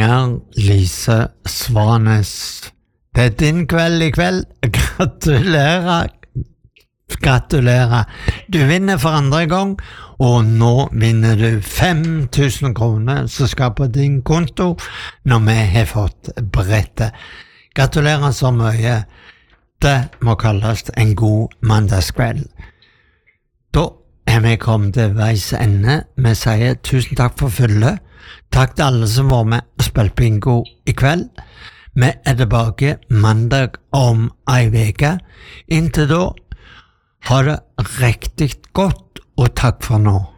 Inger Lise Svanes. Det er din kveld i kveld. Gratulerer. Gratulerer. Du vinner for andre gang, og nå vinner du 5 000 kroner som skal på din konto når vi har fått brettet. Gratulerer så mye. Det må kalles en god mandagskveld. Da er vi kommet til veis ende. Vi sier tusen takk for følget. Takk til alle som var med og spilte bingo i kveld. Vi er tilbake mandag om ei uke. Inntil da, ha det riktig godt, og takk for nå.